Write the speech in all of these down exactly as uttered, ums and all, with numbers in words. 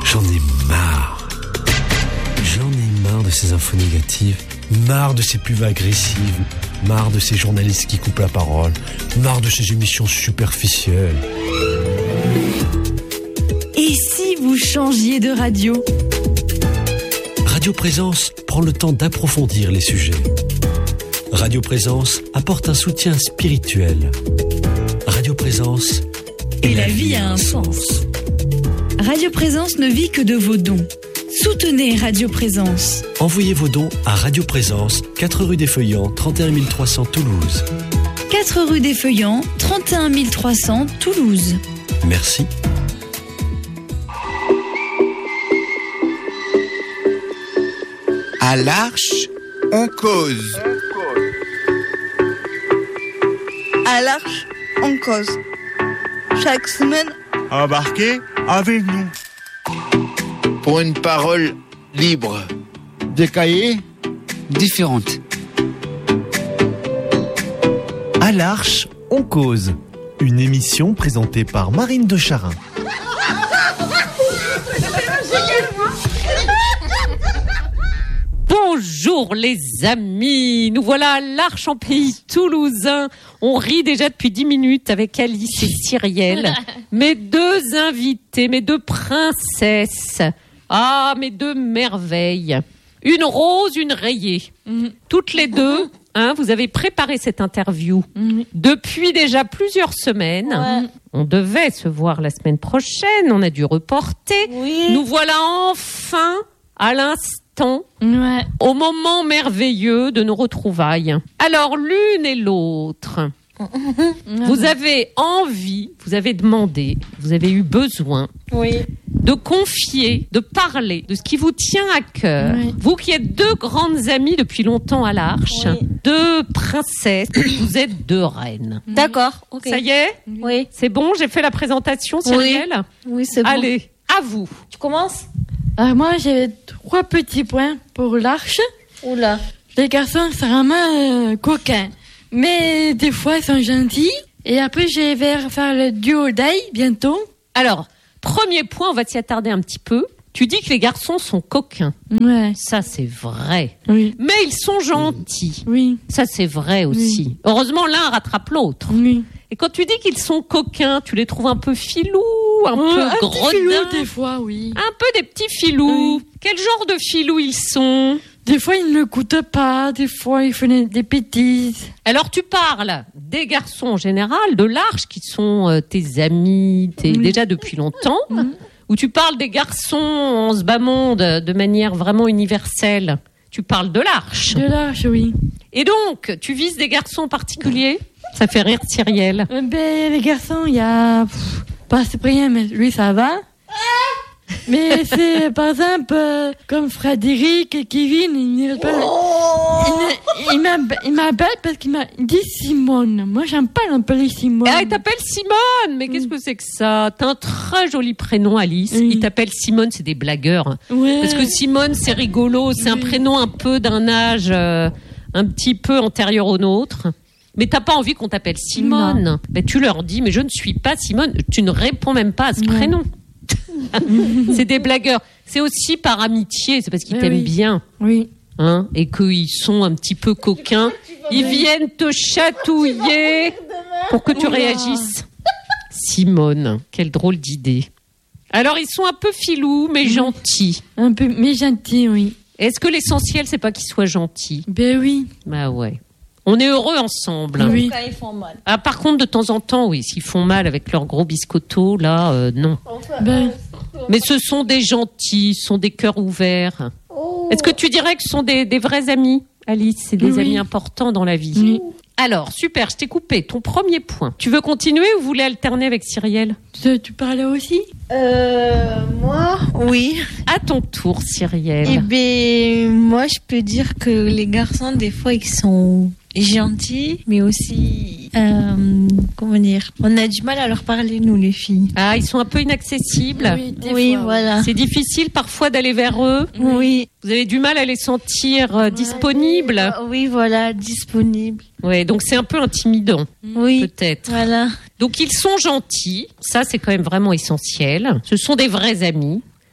J'en ai marre. J'en ai marre de ces infos négatives, marre de ces pubs agressives, marre de ces journalistes qui coupent la parole, marre de ces émissions superficielles. Et si vous changiez de radio ? Radio Présence prend le temps d'approfondir les sujets. Radio Présence apporte un soutien spirituel. Radio Présence et la vie a un sens. Radio Présence ne vit que de vos dons. Soutenez Radio Présence. Envoyez vos dons à Radio Présence, quatre rue des Feuillants, trente et un mille trois cents Toulouse. quatre rue des Feuillants, trente et un mille trois cents Toulouse. Merci. À l'Arche, on cause. À l'Arche, on cause. Chaque semaine, embarquez avec nous. Pour une parole libre. Des cahiers différentes. À l'Arche, on cause. Une émission présentée par Marine de Charin. Bonjour les amis, nous voilà à l'Arche en pays toulousain. On rit déjà depuis dix minutes avec Alice et Cyrielle, mes deux invités, mes deux princesses. Ah, mes deux merveilles. Une rose, une rayée. Mmh. Toutes les deux, hein, vous avez préparé cette interview mmh. depuis déjà plusieurs semaines. Ouais. On devait se voir la semaine prochaine, on a dû reporter. Oui. Nous voilà enfin à l'instant, ouais. au moment merveilleux de nos retrouvailles. Alors, l'une et l'autre, vous avez envie, vous avez demandé, vous avez eu besoin oui. de confier, de parler de ce qui vous tient à cœur. Oui. Vous qui êtes deux grandes amies depuis longtemps à l'Arche, oui. deux princesses, vous êtes deux reines. D'accord, ok. Ça y est ? Oui. C'est bon, j'ai fait la présentation, Cyrielle ? Oui, oui c'est bon. Allez, à vous. Tu commences ? Euh, moi, j'ai trois petits points pour l'Arche. Oula. Les garçons sont vraiment euh, coquins. Mais des fois, ils sont gentils. Et après, je vais faire le duo d'ail bientôt. Alors, premier point, on va s'y attarder un petit peu. Tu dis que les garçons sont coquins. Ouais. Ça, c'est vrai. Oui. Mais ils sont gentils. Oui. Ça, c'est vrai aussi. Oui. Heureusement, l'un rattrape l'autre. Oui. Et quand tu dis qu'ils sont coquins, tu les trouves un peu filous, un ouais, peu un gredins. Petit filou, des fois, oui. Un peu des petits filous. Oui. Quel genre de filous ils sont ? Des fois, ils ne m'écoutent pas. Des fois, ils font des bêtises. Alors, tu parles des garçons en général, de l'Arche, qui sont euh, tes amis, tes, oui. déjà depuis longtemps. Oui. Ou tu parles des garçons en ce bas monde de manière vraiment universelle. Tu parles de l'Arche. De l'Arche, oui. Et donc, tu vises des garçons particuliers ? Ça fait rire Cyrielle. Euh, ben, les garçons, il y a... Pff, pas Cyprien, mais lui, ça va. Mais c'est, par exemple, euh, comme Frédéric et Kevin, il m'appelle, il, il, m'appelle, il m'appelle parce qu'il m'a dit Simone. Moi, j'aime pas l'appeler Simone. Ah, il t'appelle Simone. Mais qu'est-ce que c'est que ça ? T'as un très joli prénom, Alice. Oui. Il t'appelle Simone, c'est des blagueurs. Ouais. Parce que Simone, c'est rigolo. C'est oui. un prénom un peu d'un âge euh, un petit peu antérieur au nôtre. Mais t'as pas envie qu'on t'appelle Simone. Mais tu leur dis, mais je ne suis pas Simone. Tu ne réponds même pas à ce ouais. prénom. C'est des blagueurs. C'est aussi par amitié. C'est parce qu'ils oui, t'aiment oui. bien. Oui. Hein, et qu'ils sont un petit peu coquins. Ils viennent te chatouiller pour que tu réagisses. Simone, quelle drôle d'idée. Alors, ils sont un peu filous, mais gentils. Un peu, mais gentils, oui. Est-ce que l'essentiel, c'est pas qu'ils soient gentils ? Ben oui. Bah ouais. On est heureux ensemble. Oui. Quand ils font mal. Ah, par contre, de temps en temps, oui, s'ils font mal avec leurs gros biscottos, là, euh, non. Ben. Mais ce sont des gentils, ce sont des cœurs ouverts. Oh. Est-ce que tu dirais que ce sont des, des vrais amis, Alice ? C'est des oui. amis importants dans la vie. Oui. Alors, super, je t'ai coupé. Ton premier point. Tu veux continuer ou vous voulez alterner avec Cyrielle ? Tu, tu parlais aussi ? Euh, moi, oui. À ton tour, Cyrielle. Eh bien, moi, je peux dire que les garçons, des fois, ils sont gentils, mais aussi, euh, comment dire, on a du mal à leur parler, nous, les filles. Ah, ils sont un peu inaccessibles. Oui, oui fois, voilà. C'est difficile parfois d'aller vers eux. Oui. Vous avez du mal à les sentir euh, disponibles. Euh, oui, voilà, disponibles. Ouais, donc c'est un peu intimidant. Oui. Peut-être. Voilà. Donc ils sont gentils. Ça, c'est quand même vraiment essentiel. Ce sont des vrais amis.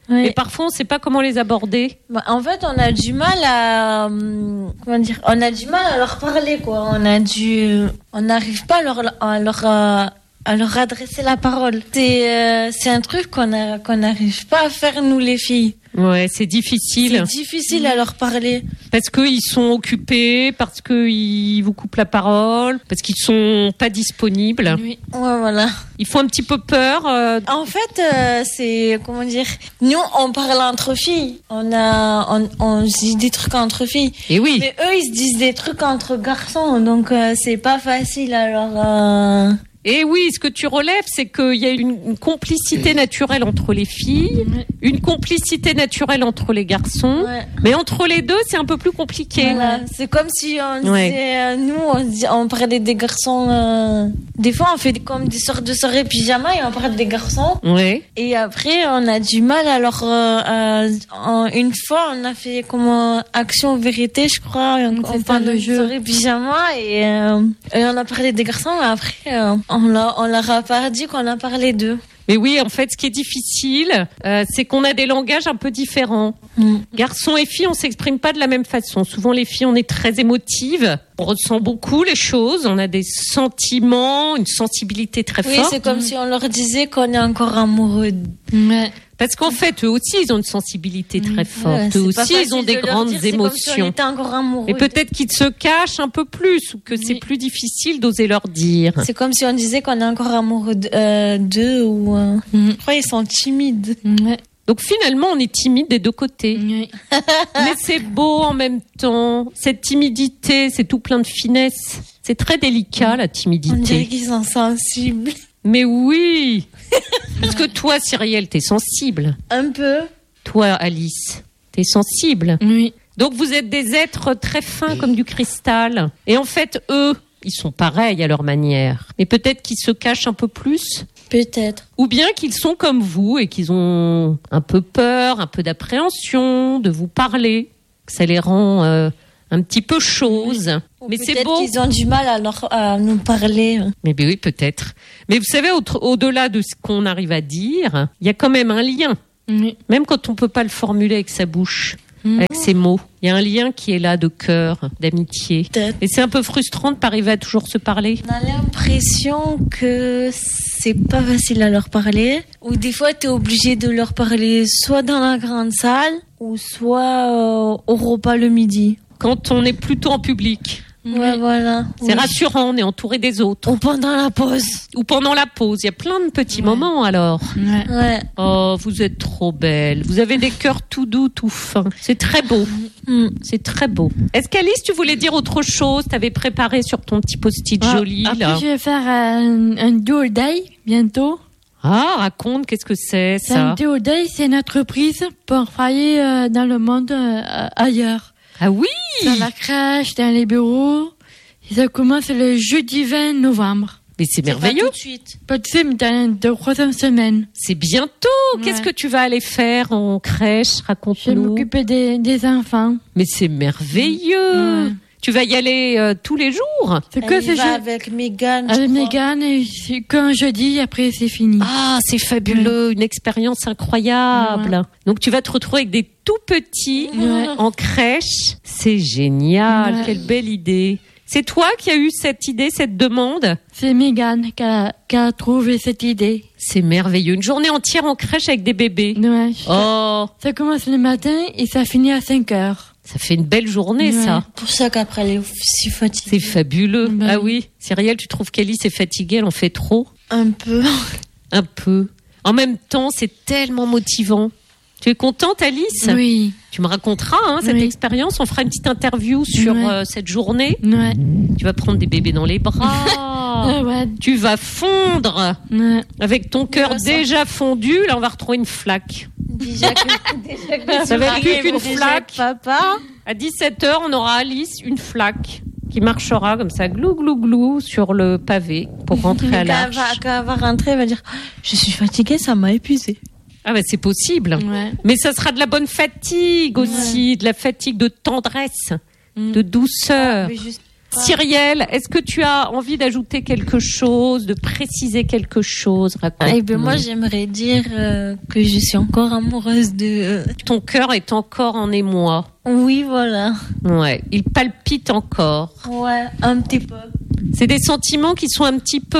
Ouais. Et parfois, on ne sait pas comment les aborder. Bah, en fait, on a du mal à, euh, comment dire, on a du mal à leur parler, quoi. On a du, on n'arrive pas à leur, à leur, à, à leur adresser la parole. C'est, euh, c'est un truc qu'on a, qu'on n'arrive pas à faire, nous, les filles. Ouais, c'est difficile. C'est difficile à leur parler. Parce qu'ils sont occupés, parce qu'ils vous coupent la parole, parce qu'ils sont pas disponibles. Oui. Ouais, voilà. Ils font un petit peu peur. Euh... En fait, euh, c'est, comment dire, nous, on parle entre filles. On a, on, on se dit des trucs entre filles. Et oui. Mais eux, ils se disent des trucs entre garçons. Donc, euh, c'est pas facile, alors, euh... Et oui, ce que tu relèves, c'est qu'il y a une, une complicité naturelle entre les filles, Ouais. une complicité naturelle entre les garçons, Ouais. mais entre les deux, c'est un peu plus compliqué. Voilà. C'est comme si on Ouais. disait, euh, nous, on, dit- on parlait des garçons. Euh... Des fois, on fait des- comme des sortes de soirées pyjama et on parle des garçons. Ouais. Et après, on a du mal. Alors, euh, euh, en- une fois, on a fait comme euh, action vérité, je crois. Et on, C'est on ça, parle le de jeu. soirée pyjama et, euh, et on a parlé des garçons. Et après, euh, on, leur, on leur a pas dit qu'on a parlé d'eux. Mais oui, en fait, ce qui est difficile, euh, c'est qu'on a des langages un peu différents. Mm. Garçons et filles, on s'exprime pas de la même façon. Souvent, les filles, on est très émotives, on ressent beaucoup les choses, on a des sentiments, une sensibilité très Oui, forte. c'est comme si on leur disait qu'on est encore amoureux. Ouais. Parce qu'en fait, eux aussi, ils ont une sensibilité très forte. Ouais, eux c'est pas aussi, ils ont facile des de leur grandes dire, c'est comme si on émotions. était encore amoureux. Et peut-être qu'ils se cachent un peu plus ou que c'est Oui. plus difficile d'oser leur dire. C'est comme si on disait qu'on est encore amoureux d- euh, d'eux ou. Euh... Mm. Je crois qu'ils sont timides. Ouais. Donc finalement, on est timide des deux côtés. Ouais. Mais c'est beau en même temps. Cette timidité, c'est tout plein de finesse. C'est très délicat, la On dirait timidité. qu'ils sont sensibles. Mais oui. Parce que toi, Cyrielle, t'es sensible. Un peu. Toi, Alice, t'es sensible. Oui. Donc vous êtes des êtres très fins comme du cristal. Et en fait, eux, ils sont pareils à leur manière. Mais peut-être qu'ils se cachent un peu plus. Peut-être. Ou bien qu'ils sont comme vous et qu'ils ont un peu peur, un peu d'appréhension de vous parler. Que ça les rend euh, un petit peu choses. Ou Mais c'est peut-être beau. qu'ils ont du mal à, leur, à nous parler. Mais ben oui, peut-être. Mais vous savez, au- au-delà de ce qu'on arrive à dire, il y a quand même un lien. Oui. Même quand on peut pas le formuler avec sa bouche, Mhm. avec ses mots. Il y a un lien qui est là de cœur, d'amitié. Peut-être. Et c'est un peu frustrant de pas arriver à toujours se parler. On a l'impression que c'est pas facile à leur parler. Ou des fois, tu es obligé de leur parler soit dans la grande salle ou soit euh, au repas le midi. Quand on est plutôt en public, Ouais, voilà. c'est Oui. rassurant, on est entouré des autres. Ou pendant la pause. Ou pendant la pause, il y a plein de petits Ouais. moments alors. Ouais. Ouais. Oh, vous êtes trop belle. Vous avez des cœurs tout doux, tout fins. C'est très beau. Mm. C'est très beau. Est-ce qu'Alice, tu voulais dire autre chose? T'avais préparé sur ton petit post-it Ah, joli après, là. je vais faire un, un do or die bientôt. Ah, raconte, qu'est-ce que c'est C'est un ça? do or die, c'est une entreprise pour travailler euh, dans le monde euh, ailleurs. Ah oui. Dans la crèche, dans les bureaux. Et ça commence le jeudi vingt novembre. Mais c'est Pas merveilleux. tout de suite. Pas de suite, mais dans deux, troisième semaine. C'est bientôt. Qu'est-ce Ouais. que tu vas aller faire en crèche? Je vais Raconte-nous. m'occuper des, des enfants. Mais c'est merveilleux. Ouais. Tu vas y aller euh, tous les jours. C'est Elle que y c'est va je... avec Megan. avec je crois. Mégane et c'est qu'un jeudi, après c'est fini. Ah, c'est fabuleux, une expérience incroyable. Ouais. Donc tu vas te retrouver avec des tout petits Ouais. en crèche. C'est génial, Ouais. quelle belle idée. C'est toi qui as eu cette idée, cette demande? C'est Mégane qui a, qui a trouvé cette idée. C'est merveilleux, une journée entière en crèche avec des bébés. Ouais. Oh, Ça commence le matin et ça finit à cinq heures. ça fait une belle journée Ouais. ça. Pour ça qu'après, elle est si fatiguée. C'est fabuleux. Bah Ah oui. oui, Cyrielle, tu trouves qu'Alice est fatiguée, elle en fait trop? Un peu. Un peu. En même temps, c'est tellement motivant. Tu es contente, Alice? Oui. Tu me raconteras hein, cette Oui. expérience. On fera une petite interview sur Ouais. euh, cette journée. Ouais. Tu vas prendre des bébés dans les bras. Ah ouais. Tu vas fondre Ouais. avec ton cœur Ouais, ça. déjà fondu. Là, on va retrouver une flaque. Déjà que, déjà que Ça va être plus Marie qu'une est déjà flaque. avec Papa. À dix-sept heures, on aura Alice, une flaque qui marchera comme ça, glou glou glou, sur le pavé pour rentrer à Quand elle, l'arche. va, quand elle va rentrer, elle va dire je suis fatiguée, ça m'a épuisée. Ah bah c'est possible. Ouais. Mais ça sera de la bonne fatigue aussi, de la fatigue de tendresse, Mm. de douceur. Mais juste- Cyrielle, est-ce que tu as envie d'ajouter quelque chose, de préciser quelque chose? Eh ben moi, j'aimerais dire euh, que je suis encore amoureuse de... Ton cœur est encore en émoi. Oui, voilà. Ouais, il palpite encore. Ouais, un petit peu. C'est des sentiments qui sont un petit peu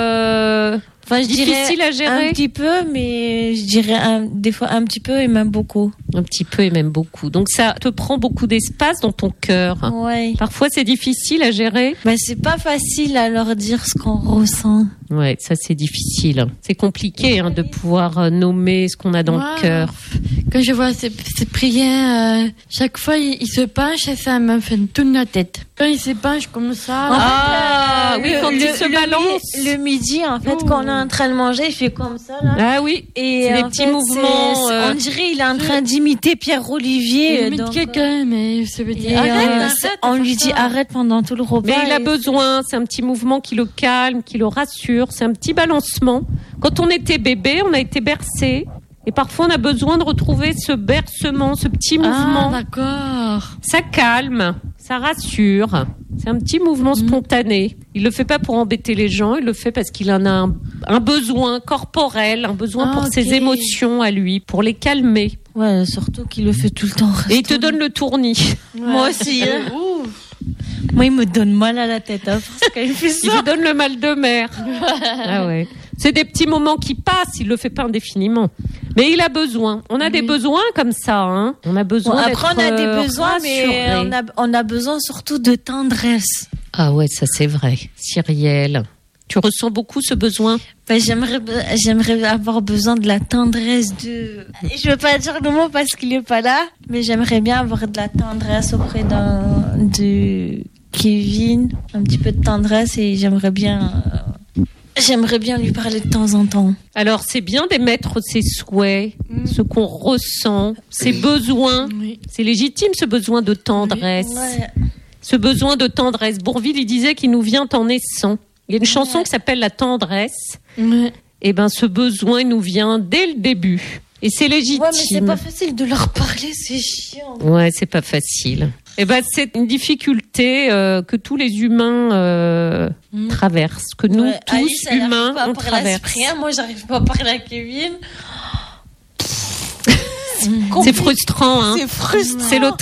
euh, enfin, je difficiles dirais à gérer. Un petit peu, mais je dirais un, des fois un petit peu et même beaucoup. Un petit peu et même beaucoup. Donc ça te prend beaucoup d'espace dans ton cœur. Ouais. Parfois c'est difficile à gérer. Ben, c'est pas facile à leur dire ce qu'on ressent. Ouais, ça c'est difficile. C'est compliqué hein, de pouvoir nommer ce qu'on a dans Ouais. le cœur. Quand je vois ces, ces prières, euh, chaque fois il, il se penche et ça me fait tourner la tête. Quand il se penche comme ça. En Ah, fait, oui, le- quand le- il se le balance. mi- Le midi, en fait, Oh. quand on est en train de manger, il fait comme ça, là. Ah oui, Et c'est des en petits fait, mouvements. c'est- euh, On dirait il est en train d'imiter Pierre Olivier. Il euh, imite donc, quelqu'un, mais ça veut et, dire euh, arrête, arrête. on de lui faire dit ça. arrête pendant tout le repas. Mais il a et- besoin, c'est un petit mouvement qui le calme, qui le rassure, c'est un petit balancement. Quand on était bébé, on a été bercé. Et parfois, on a besoin de retrouver ce bercement, ce petit Ah, mouvement. d'accord. Ça calme, ça rassure. C'est un petit mouvement spontané. Il le fait pas pour embêter les gens, il le fait parce qu'il en a un, un besoin corporel, un besoin Ah, pour ok. ses émotions à lui, pour les calmer. Ouais, surtout qu'il le fait tout le temps. Et il te donne le tournis. Moi aussi. hein. Ouh. Moi, il me donne mal à la tête hein, parce qu'il fait Il ça. te donne le mal de mer. Ah ouais. C'est des petits moments qui passent, il le fait pas indéfiniment. Mais il a besoin. On a des besoins comme ça, hein. On a Bon, besoin après, on d'être, a des euh, besoins, mais rassuré. on a, on a besoin surtout de tendresse. Ah ouais, ça c'est vrai. Cyrielle, tu ressens beaucoup ce besoin? Ben, j'aimerais, j'aimerais avoir besoin de la tendresse de... Et je veux pas dire le mot parce qu'il est pas là, mais j'aimerais bien avoir de la tendresse auprès d'un, de Kevin. Un petit peu de tendresse et j'aimerais bien, euh, j'aimerais bien lui parler de temps en temps. Alors c'est bien d'émettre ses souhaits, ce qu'on ressent, ses besoins. Oui. C'est légitime ce besoin de tendresse. Ouais. Ce besoin de tendresse. Bourvil, il disait qu'il nous vient en naissant. Il y a une chanson Ouais. qui s'appelle La tendresse. Ouais. Et ben ce besoin, il nous vient dès le début. Et c'est légitime. Ouais, mais c'est pas facile de leur parler, c'est chiant. Ouais, c'est pas facile. Et ben c'est une difficulté euh, que tous les humains euh, Mm. traversent, que nous Ouais, tous Alice, elle humains arrive pas à on parler à traverse. Cyprien, moi j'arrive pas à parler à Kevin. C'est frustrant, hein. C'est frustrant. C'est l'autre